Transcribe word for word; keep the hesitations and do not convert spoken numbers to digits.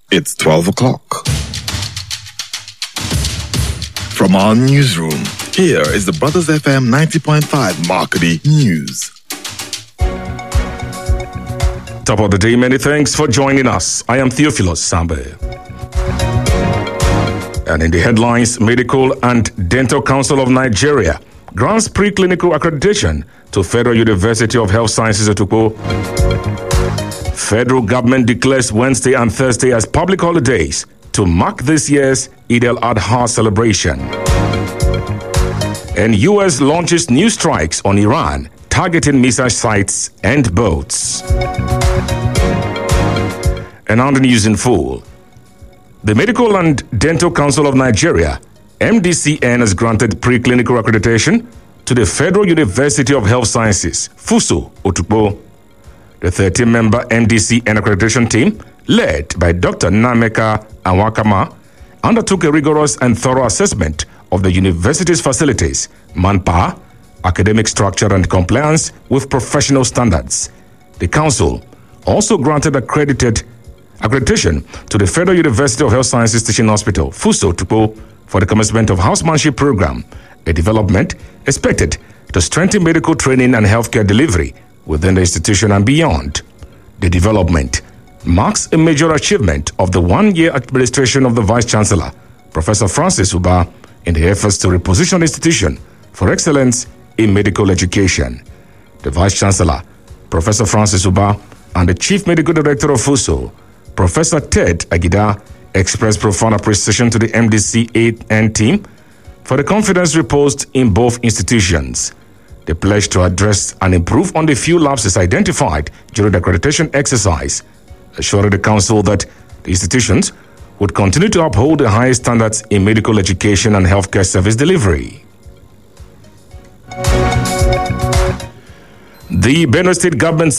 It's twelve o'clock. From our newsroom, here is the Brothers F M ninety point five Marketing News. Top of the day, many thanks for joining us. I am Theophilus Sambe. And in the headlines, Medical and Dental Council of Nigeria grants preclinical accreditation to Federal University of Health Sciences Otukpo. Federal government declares Wednesday and Thursday as public holidays to mark this year's Eid al-Adha celebration. And U S launches new strikes on Iran, targeting missile sites and boats. And on the news in full, the Medical and Dental Council of Nigeria, M D C N, has granted preclinical accreditation to the Federal University of Health Sciences, FUSO, Otukpo. The thirteen-member M D C N accreditation team, led by Doctor Nameka Anwakama, undertook a rigorous and thorough assessment of the university's facilities, manpower, academic structure, and compliance with professional standards. The council also granted accredited accreditation to the Federal University of Health Sciences Teaching Hospital, FUSO, Otukpo, for the commencement of housemanship program, a development expected to strengthen medical training and healthcare delivery within the institution and beyond. The development marks a major achievement of the one-year administration of the Vice-Chancellor, Professor Francis Ubah, in the efforts to reposition the institution for excellence in medical education. The Vice-Chancellor, Professor Francis Ubah, and the Chief Medical Director of FUSO, Professor Ted Agida, expressed profound appreciation to the M D C N team for the confidence reposed in both institutions. They pledged to address and improve on the few lapses identified during the accreditation exercise, assuring the council that the institutions would continue to uphold the highest standards in medical education and healthcare service delivery. The Benue State government